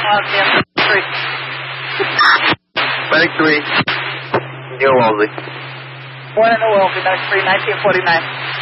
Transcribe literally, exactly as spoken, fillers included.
one at the end of the street. Medic three, New Wellesley. One in New Wellesley, Medic three, nineteen forty-nine.